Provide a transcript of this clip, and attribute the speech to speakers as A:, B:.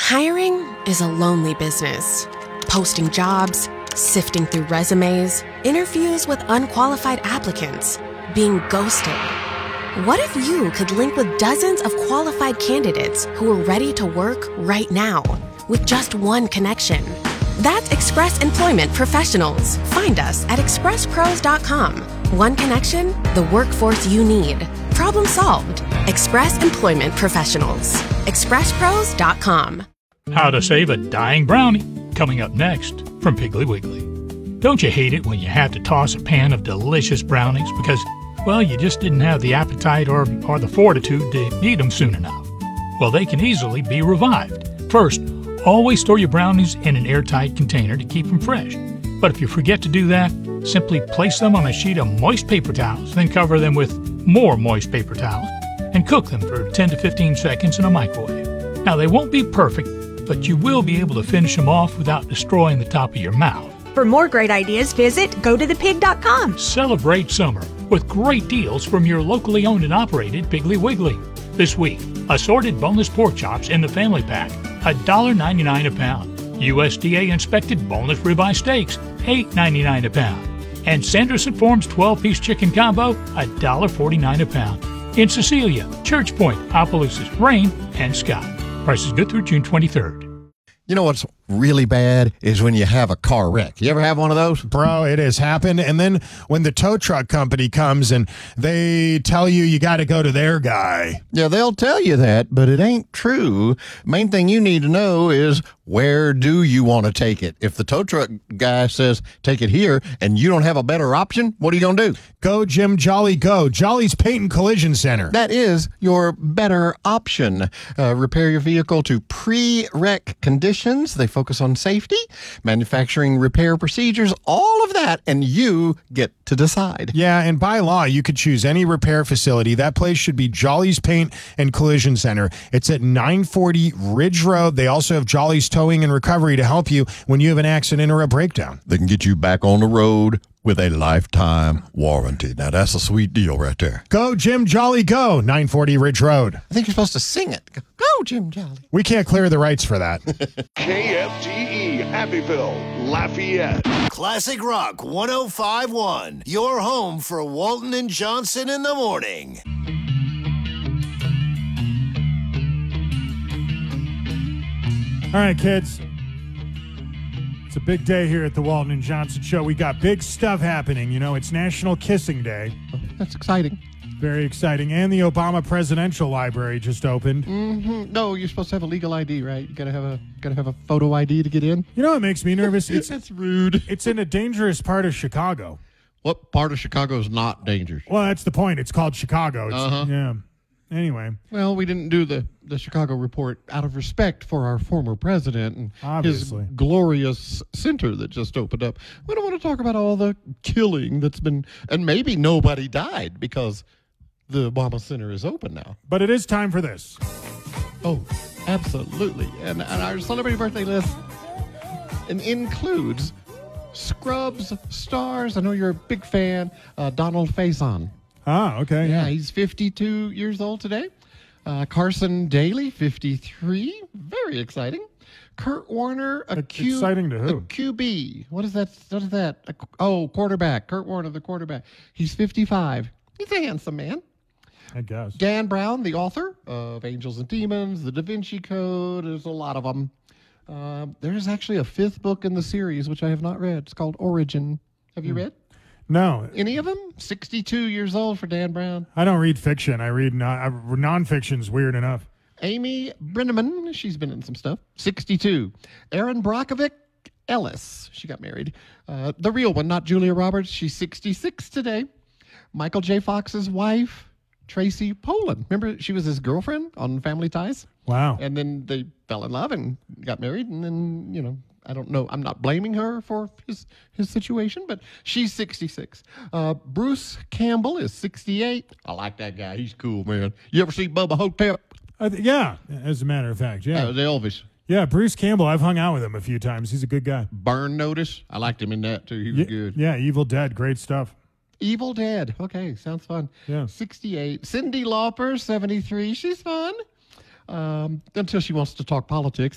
A: Hiring is a lonely business. Posting jobs, sifting through resumes, interviews with unqualified applicants, being ghosted. What if you could link with dozens of qualified candidates who are ready to work right now with just one connection? That's Express Employment Professionals. Find us at expresspros.com. One connection, the workforce you need. Problem solved. Express Employment Professionals. expresspros.com.
B: How to save a dying brownie, coming up next from Piggly Wiggly. Don't you hate it when you have to toss a pan of delicious brownies because, well, you just didn't have the appetite or the fortitude to eat them soon enough? Well, they can easily be revived. First, always store your brownies in an airtight container to keep them fresh. But if you forget to do that, simply place them on a sheet of moist paper towels, then cover them with more moist paper towels and cook them for 10 to 15 seconds in a microwave. Now, they won't be perfect, but you will be able to finish them off without destroying the top of your mouth.
C: For more great ideas, visit gotothepig.com.
B: Celebrate summer with great deals from your locally owned and operated Piggly Wiggly. This week, assorted boneless pork chops in the family pack, $1.99 a pound. USDA inspected boneless ribeye steaks, $8.99 a pound. And Sanderson Farms 12-piece chicken combo, $1.49 a pound. In Cecilia, Church Point, Opelousas, Rain, and Scott. Prices good through June 23rd.
D: You know what's really bad is when you have a car wreck. You ever have one of those?
E: Bro, it has happened. And then when the tow truck company comes and they tell you got to go to their guy.
D: Yeah, they'll tell you that, but it ain't true. Main thing you need to know is, where do you want to take it? If the tow truck guy says, take it here, and you don't have a better option, what are you going to do?
E: Go, Jim Jolly, go. Jolly's Paint and Collision Center.
D: That is your better option. Repair your vehicle to pre-wreck conditions. They focus on safety, manufacturing repair procedures, all of that, and you get to decide.
E: Yeah, and by law, you could choose any repair facility. That place should be Jolly's Paint and Collision Center. It's at 940 Ridge Road. They also have Jolly's Towing and Recovery to help you when you have an accident or a breakdown.
D: They can get you back on the road with a lifetime warranty. Now, that's a sweet deal right there.
E: Go, Jim Jolly, go. 940 Ridge Road.
D: I think you're supposed to sing it. Go, Jim Jolly.
E: We can't clear the rights for that.
F: KFGE, Happyville, Lafayette.
G: Classic Rock 105.1. Your home for Walton and Johnson in the morning.
E: All right, kids. It's a big day here at the Walton and Johnson Show. We got big stuff happening. You know, it's National Kissing Day.
D: That's exciting.
E: Very exciting. And the Obama Presidential Library just opened.
D: Mm-hmm. No, you're supposed to have a legal ID, right? You gotta have a photo ID to get in.
E: You know what makes me nervous?
D: That's rude.
E: It's in a dangerous part of Chicago.
D: What part of Chicago is not dangerous?
E: Well, that's the point. It's called Chicago. Yeah. Anyway.
D: Well, we didn't do the Chicago report out of respect for our former president and
E: Obviously.
D: his glorious center that just opened up. We don't want to talk about all the killing that's been, and maybe nobody died because the Obama Center is open now.
E: But it is time for this.
D: Oh, absolutely. And our celebrity birthday list includes Scrubs stars. I know you're a big fan. Donald Faison.
E: Ah, okay.
D: Yeah, he's 52 years old today. Carson Daly, 53. Very exciting. Kurt Warner,
E: exciting to who?
D: A QB. What is that? Quarterback. Kurt Warner, the quarterback. He's 55. He's a handsome man.
E: I guess.
D: Dan Brown, the author of Angels and Demons, The Da Vinci Code. There's a lot of them. There's actually a fifth book in the series, which I have not read. It's called Origin. Have you read?
E: No.
D: Any of them? 62 years old for Dan Brown.
E: I don't read fiction. I read nonfiction's weird enough.
D: Amy Brenneman, she's been in some stuff. 62. Erin Brockovich Ellis, she got married. The real one, not Julia Roberts. She's 66 today. Michael J. Fox's wife, Tracy Poland. Remember, she was his girlfriend on Family Ties?
E: Wow.
D: And then they fell in love and got married. And then, I don't know. I'm not blaming her for his situation, but she's 66. Bruce Campbell is 68. I like that guy. He's cool, man. You ever see Bubba Hotep?
E: Yeah, as a matter of fact, yeah.
D: The Elvis.
E: Yeah, Bruce Campbell. I've hung out with him a few times. He's a good guy.
D: Burn Notice. I liked him in that, too. He was good.
E: Yeah, Evil Dead. Great stuff.
D: Evil Dead. Okay, sounds fun.
E: Yeah.
D: 68. Cyndi Lauper, 73. She's fun. Until she wants to talk politics.